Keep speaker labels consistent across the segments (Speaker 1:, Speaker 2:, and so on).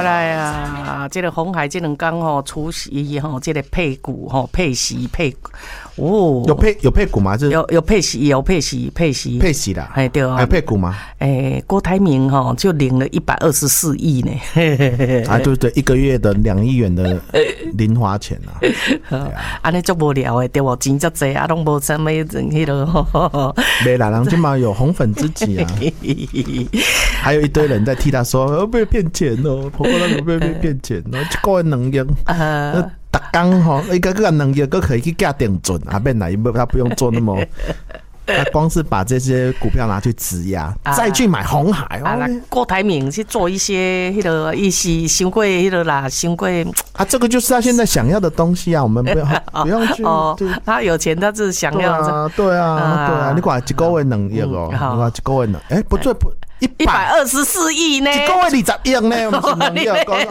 Speaker 1: 来啊，这个鸿海这两天吼除夕吼，这个配股吼配息配哦，
Speaker 2: 有配股吗？
Speaker 1: 有配息
Speaker 2: 啦，
Speaker 1: 哎对啊，
Speaker 2: 还配股吗？
Speaker 1: 郭台铭吼就领了124亿呢，
Speaker 2: 啊对对，1个月的2亿元的零花钱啊，
Speaker 1: 安尼足无聊的对不？钱足济啊，拢无什么迄个，
Speaker 2: 没啦，人今嘛有红粉知己啊，还有一堆人在替他说被骗钱哦，婆婆那个被骗钱哦，一个月2亿。逐工吼，一个2亿都可以去加定准啊，变来他不用做那么，他光是把这些股票拿去质押，再去买鸿海哦。
Speaker 1: 郭台铭去做一些迄个一些伤过迄个啦，伤过
Speaker 2: 啊，这个就是他现在想要的东西啊，我们不要去
Speaker 1: 哦。他有钱，他是想要
Speaker 2: 对啊，你看一个月2亿哦，你看一个月不对不。
Speaker 1: 124亿呢，
Speaker 2: 一个月20亿呢，不是2亿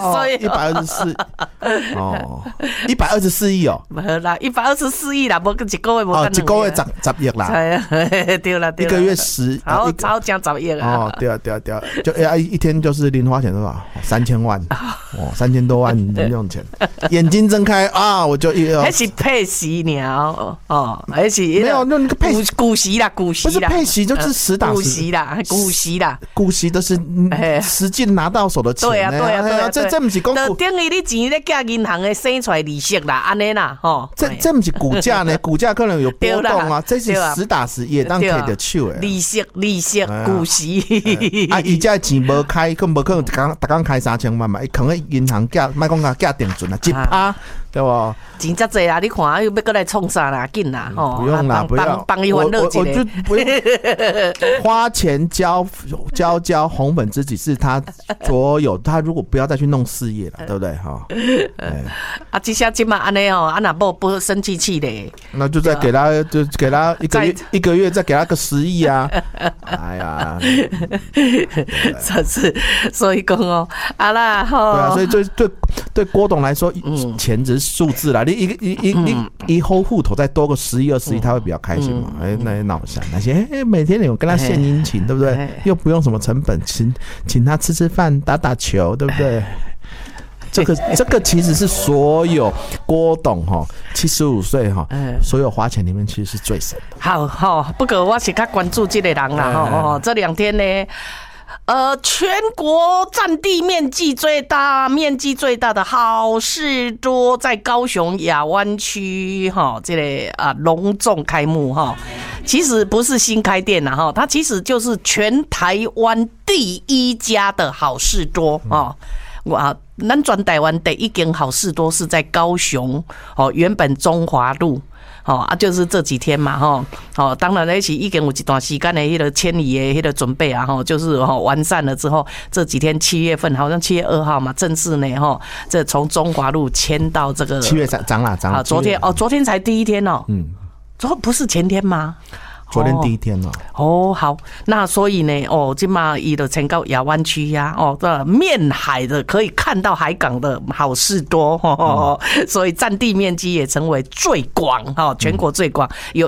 Speaker 2: 124哦，124亿哦，
Speaker 1: 无啦，124亿啦，无一个月无
Speaker 2: 一个月10亿啦，
Speaker 1: 对啦，
Speaker 2: 一个月10，
Speaker 1: 好讲10亿啊，
Speaker 2: 哦，对，就一天就是零花钱多少？3000万哦，3000多万零用钱，眼睛睁开啊，我就
Speaker 1: 还是配息鸟哦，还是
Speaker 2: 没有那个配
Speaker 1: 股息啦，不
Speaker 2: 是配息就是实打实
Speaker 1: 股息啦。
Speaker 2: 股息都是实际拿到手的钱，
Speaker 1: 对啊，
Speaker 2: 这不是公股，
Speaker 1: 等于你钱咧寄银行的生出来利息啦，安尼啦，吼，
Speaker 2: 这不是股价呢，股价可能有波动啊，这是实打实也当摕得手诶，
Speaker 1: 利息股息，
Speaker 2: 啊，伊这钱无开，更无可能逐工开3000万嘛，伊可能银行寄，莫讲寄定存啊，1%。对不？
Speaker 1: 钱遮济啦，你看又要过来创啥啦？紧啦，吼！
Speaker 2: 不用啦，不要
Speaker 1: 帮伊欢乐一下，
Speaker 2: 我就不用花钱交红粉知己是他所有，他如果不要再去弄事业了，对不对？哈，
Speaker 1: 啊，这下今嘛安尼哦，啊那不生气嘞，
Speaker 2: 那就再给他一个月再给他个10亿啊！哎呀，
Speaker 1: 真是所以讲哦，啊啦，吼，
Speaker 2: 对啊，所以对郭董来说，钱只是数字啦，你以后户头再多个10亿20亿，他会比较开心嘛？那些闹下那些每天有跟他献殷勤，对不对？又不用什么成本，请他吃饭、打球，对不对？这个其实是所有郭董75岁所有花钱里面其实是最省的。
Speaker 1: 好，不过我是较关注这个人啦，这2天呢。全国占地面积最大的好事多在高雄亚湾区这个隆重开幕其实不是新开店啦它其实就是全台湾第1家的好事多咱全台湾第1间好事多是在高雄原本中华路。就是这几天嘛，当然那是已经有一段时间的迄个迁移的迄个准备啊，就是完善了之后，这几天7月份好像7月2号嘛，正式呢这从中华路迁到这个
Speaker 2: 7月涨了。
Speaker 1: 昨天才第1天哦，不是前天吗？
Speaker 2: 昨天第1天
Speaker 1: 好，那所以呢，今嘛伊就迁到亚湾区呀，这面海的可以看到海港的好事多所以占地面积也成为最广全国最广，有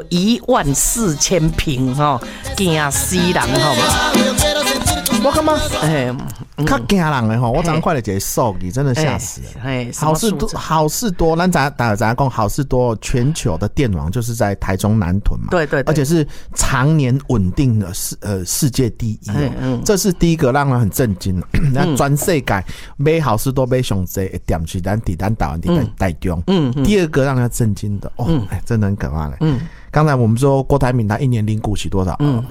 Speaker 1: 14000坪惊死人
Speaker 2: 我感觉较惊人的我昨天看了一个数据，真的吓死人。好事多，咱大家讲好事多，全球的电网就是在台中南屯嘛，
Speaker 1: 对，
Speaker 2: 而且是常年稳定的世界第1，这是第一个让人很震惊。那全世界买好事多买上多的店是咱台湾台中，第二个让人震惊的真的很可怕嘞。刚才我们说郭台铭他1年领股息多少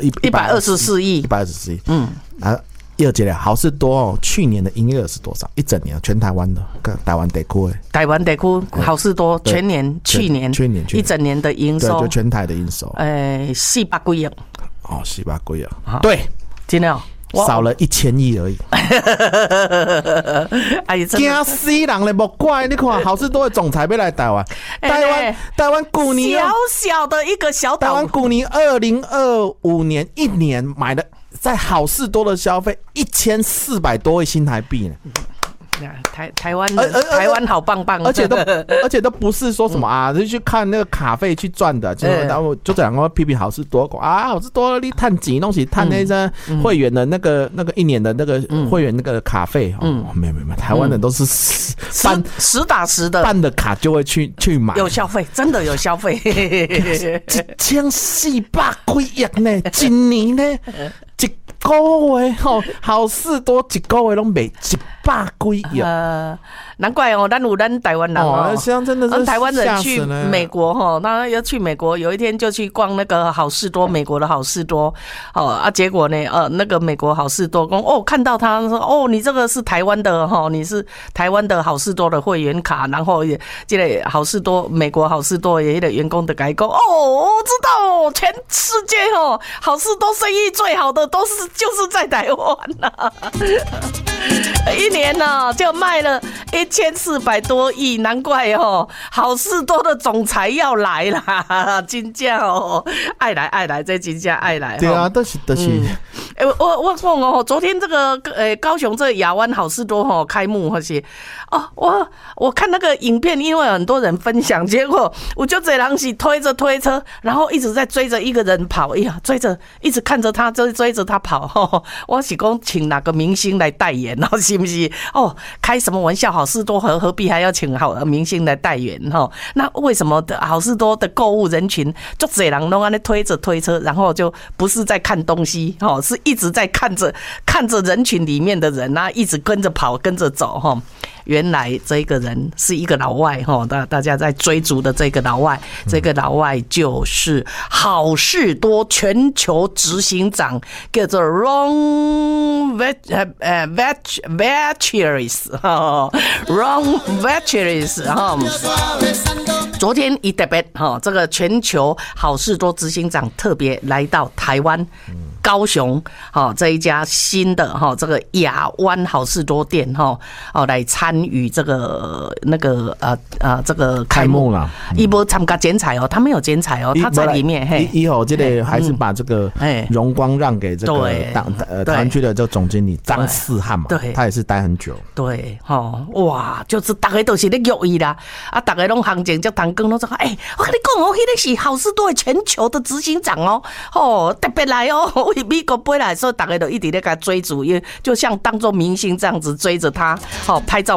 Speaker 2: ？124亿。第二节好事多去年的营业额是多少？一整年全台湾的台湾地区
Speaker 1: 好事多全年去年一整年的营收，
Speaker 2: 对，就全台的营收
Speaker 1: 400几亿
Speaker 2: ，400几亿，对，
Speaker 1: 真的
Speaker 2: 少了1000亿而已。惊死人了，莫怪你看好事多的总裁要来台湾，台湾去年
Speaker 1: 小的一个小岛，
Speaker 2: 台湾去年2025年1年买的在好事多的消费1400多亿新台币呢。
Speaker 1: 台湾好棒棒，
Speaker 2: 而且都不是说什么啊，就去看那个卡费去赚的，然后就这样个批评好事多啊，好事多你探钱东西探那些会员的那个一年的那个会员那个卡费，没有，台湾人都是
Speaker 1: 实打实的
Speaker 2: 办的卡就会去买，
Speaker 1: 有消费，真的有消费
Speaker 2: ，1400几亿呢，今年呢一个月好事多一个月拢卖100几亿。
Speaker 1: 难怪哦，咱有咱台湾人哦，
Speaker 2: 真的是
Speaker 1: 台湾人去美国哈，他要去美国，有一天就去逛那个好事多，美国的好事多，结果呢，那个美国好事多看到他说你这个是台湾的哈，你是台湾的好事多的会员卡，然后这个好事多美国好事多的员工的改讲我知道全世界好事多生意最好的就是在台湾呐，一年呢就卖了1400多亿，难怪好事多的总裁要来啦，真正爱来，这真正爱来。
Speaker 2: 对啊，都是。
Speaker 1: 我讲昨天这个高雄这亚湾好事多开幕那些我看那个影片，因为很多人分享，结果我就这人是推着推车，然后一直在追着一个人跑，追着一直看着他，追着他跑。我是讲请哪个明星来代言，是不是？开什么玩笑？好事多何必还要请好明星来代言？那为什么好事多的购物人群就这人都在推着推车，然后就不是在看东西，是一直在看着人群里面的人啊，一直跟着跑跟着走。原来这个人是一个老外大家在追逐的这个老外，这个老外就是好事多全球执行长，叫做 Ron Ventures。Ron Ventures 昨天一特别这个全球好事多执行长特别来到台湾高雄这一家新的这个亚湾好事多店来参与这个这个开幕了。他没参加剪彩他没有剪彩他在里面。
Speaker 2: 以后这个还是把这个荣光让给这个台湾区的这个总经理张世汉嘛，他也是待很久。
Speaker 1: 对哇，就是大家都是在约伊啦，大家拢行情就谈讲拢说，我跟你讲那个是好事多全球的执行长特别来美国飞来，所以大家都一直在给他追逐，也就像当作明星这样子追着他，拍照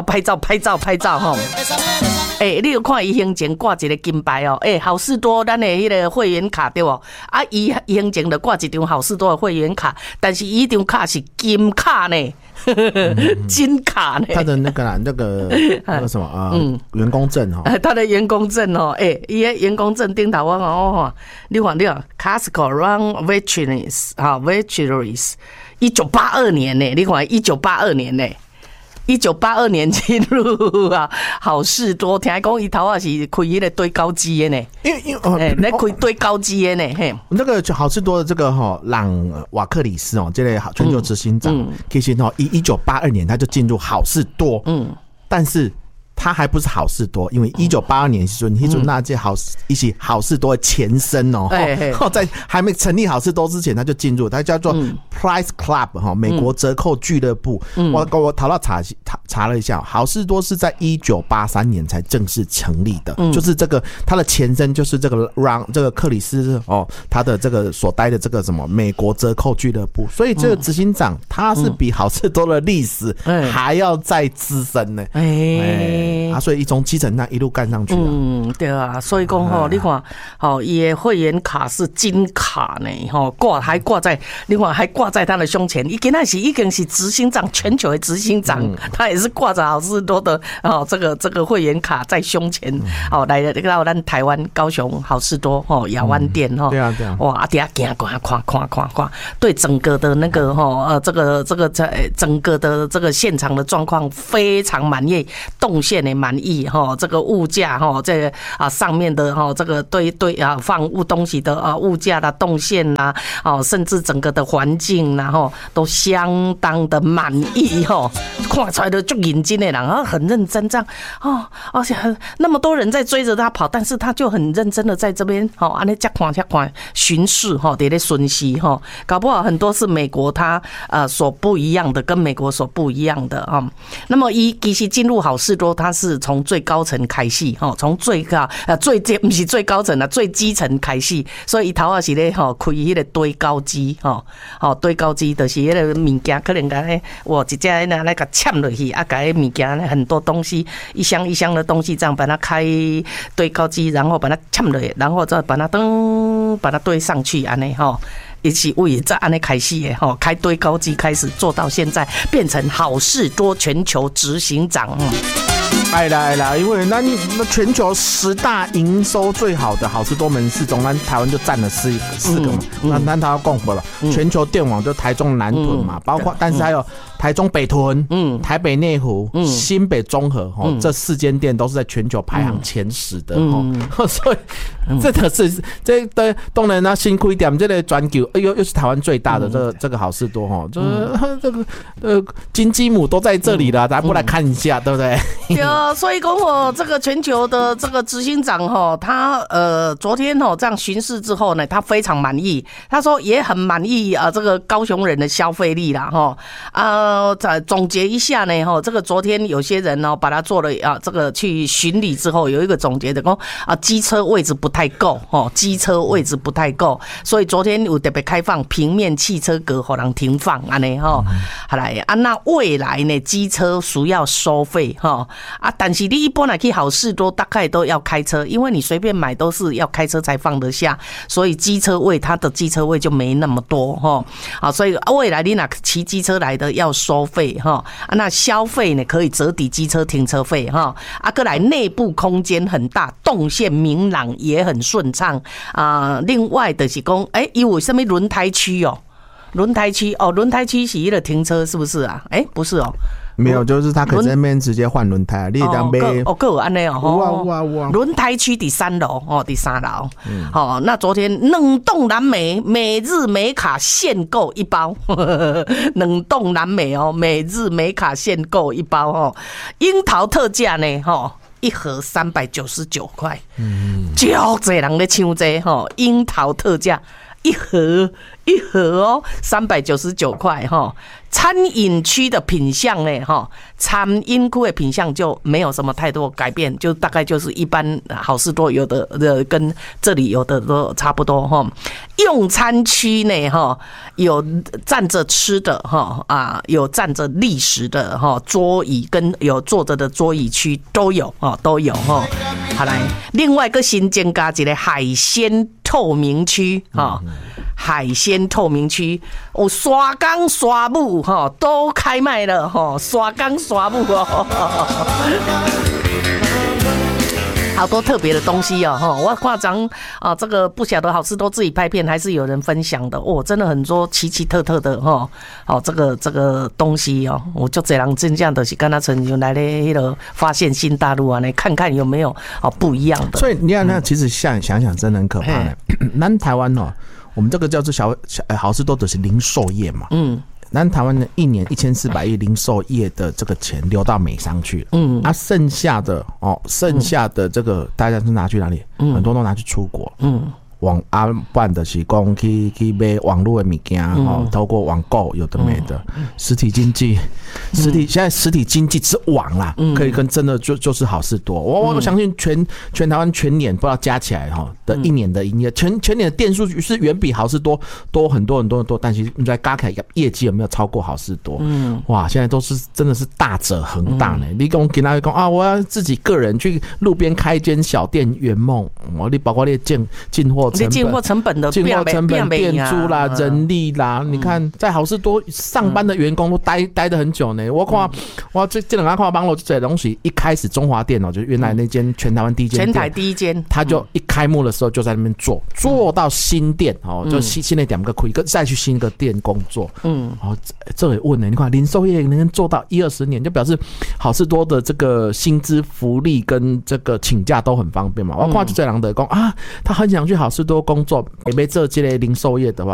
Speaker 1: 你有看伊胸前挂一个金牌好事多咱的迄个会员卡对不？伊胸前就挂一张好事多的会员卡，但是伊张卡是金卡呢。金卡呢？
Speaker 2: 他的那个什么员工证
Speaker 1: 他的员工证伊的员工证顶头我你看 Costco Run Ventures 1982年呢，你看1982年呢。1982年进入好事多，听讲伊头是开迄个堆高机的呢，因为来开堆高机的呢。
Speaker 2: 那个好事多的这个朗瓦克里斯这类全球执行长，其实1982年他就进入好事多，但是他还不是好事多，因为1982年时候那届一起好事多的前身在还没成立好事多之前，他就进入，他叫做 Price Club 美国折扣俱乐部。我讨到查了一下，好事多是在1983年才正式成立的，就是这个他的前身就是这个克里斯他的这个所待的这个什么美国折扣俱乐部，所以这个执行长他是比好事多的历史还要再资深呢。所以从基层那一路干上去了。
Speaker 1: 对啊，所以讲你看伊的会员卡是金卡呢，还挂在另外还挂在他的胸前，已经是执行长，全球的执行长，他也是挂着好事多的这个会员卡在胸前来到咱台湾高雄好事多亚湾店
Speaker 2: 对啊，
Speaker 1: 哇，底下行看，对整个的那个这个整个的这个现场的状况非常满意，动线现的满意哈，这个物价哈，这个上面的哈这个堆放东西的物价啦、动线啦，甚至整个的环境啦哈，都相当的满意哈，看出来的就认真的人很认真这样而且那么多人在追着他跑，但是他就很认真的在这边安尼这看巡视在那巡视搞不好很多是美国他所不一样的，跟美国所不一样的那么其实进入好市多，它是从最高层开始从最高不是最高层最基层开始，所以头是咧开迄个堆高机堆高机就是迄个物件可能我直接那个嵌落去把迄物件很多东西一箱一箱的东西这样把它开堆高机，然后把它嵌落去，然后再把它堆上去安尼一起为在安尼开始的开堆高机开始做到现在变成好事多全球执行长。
Speaker 2: 来啦，因为那全球10大营收最好的好市多门市中，台湾就占了4个嘛。那他要共和了，全球电网就台中南屯嘛，包括但是还有台中北屯、台北内湖、新北中和这4间店都是在全球排行前10的所以这个是这当然新开店这个全球又是台湾最大的这个好市多这个金鸡母都在这里了，大家不来看一下，对不对？
Speaker 1: 所以讲这个全球的这个执行长他昨天这样巡视之后呢，他非常满意，他说也很满意这个高雄人的消费力啦再总结一下呢这个昨天有些人把他做了这个去巡礼之后有一个总结的说机车位置不太够机车位置不太够，所以昨天有特别开放平面汽车格给人停放安尼好来那未来呢机车需要收费但是你一般来去好市多大概都要开车，因为你随便买都是要开车才放得下，所以机车位它的机车位就没那么多所以未来你哪骑机车来的要收费那消费呢可以折抵机车停车费再来内部空间很大，动线明朗也很顺畅另外就是说有什么轮胎区轮胎区是一个停车是不是啊？不是
Speaker 2: 没有，就是他可以在那边直接换轮胎，你当被
Speaker 1: 够有安尼
Speaker 2: 哇！
Speaker 1: 轮胎区第3楼第3楼那昨天冷冻蓝莓每日美卡限购1包冷冻蓝莓每日美卡限购1包樱桃特价呢1盒399块就多人在抢这樱桃特价一盒399块餐饮区的品项呢餐饮区的品项就没有什么太多改变，就大概就是一般好市多有的跟这里有的都差不多用餐区呢有站着吃的有站着立食的桌椅跟有坐着的桌椅区都有好来，另外一个新增加一个海鲜透明区海鲜透明区有沙港沙母都开卖了沙港沙母好多特别的东西我夸张这个不晓得好市多自己拍片还是有人分享的真的很多奇奇特特的这个东西我就这样真正的是跟他曾经来的那个发现新大陆看看有没有不一样的。
Speaker 2: 所以你看那其实想想真的很可怕咱台湾我们这个叫做好市多的是零售业嘛咱台湾的一年1400亿零售业的这个钱流到美商去了剩下的这个大家是拿去哪里很多都拿去出国不然就是讲去买网络的物件透过网购有的没的实体经济现在实体经济之王啦可以跟真的就是好市多我相信全台湾全年不知道加起来的一年的营业全年的店数是远比好市多很多，但是你在加起来业绩有没有超过好市多哇现在都是真的是大者恒大呢你跟他讲我要自己个人去路边开一间小店圆梦你包括你进货成本
Speaker 1: 的
Speaker 2: 店租啦人力啦你看在好市多上班的员工都待得很久呢我看我这两个看帮我这东西一开始中华电就是原来那间全台湾第一间
Speaker 1: 全台第一间
Speaker 2: 他就一开开幕的时候就在那边做到新店哦，就新的店个开，再去新个店工作。这也问呢，你看零售业能做到10-20年，就表示好事多的这个薪资福利跟这个请假都很方便嘛。我看就这人的讲啊，他很想去好事多工作，没做这类零售业的话。